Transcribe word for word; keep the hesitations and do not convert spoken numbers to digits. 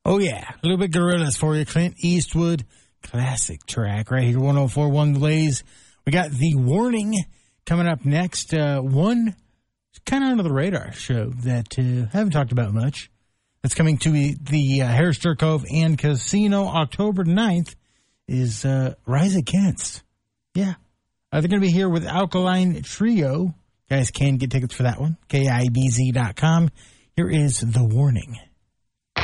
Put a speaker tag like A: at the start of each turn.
A: Oh, yeah. A little bit Gorillaz for you. Clint Eastwood, classic track right here, one oh four point one The Blaze. We got The Warning coming up next. Uh, one kind of under the radar show that uh, I haven't talked about much. That's coming to the uh, Harrisburg Cove and Casino October ninth is uh, Rise Against. Yeah. Uh, they're going to be here with Alkaline Trio. Guys can get tickets for that one. K I B Z dot com. Here is The Warning.